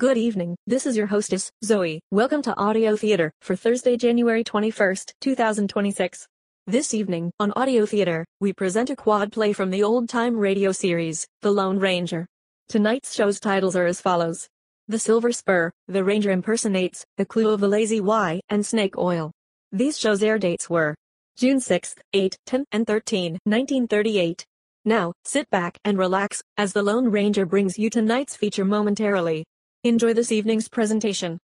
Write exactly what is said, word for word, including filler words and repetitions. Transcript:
Good evening, this is your hostess, Zoe. Welcome to Audio Theater for Thursday, January twenty-first, two thousand twenty-six. This evening, on Audio Theater, we present a quad play from the old-time radio series, The Lone Ranger. Tonight's show's titles are as follows. The Silver Spur, The Ranger Impersonates, The Clue of the Lazy Y, and Snake Oil. These shows' air dates were June sixth, eighth, tenth, and thirteenth, nineteen thirty-eight. Now, sit back and relax, as the Lone Ranger brings you tonight's feature momentarily. Enjoy this evening's presentation.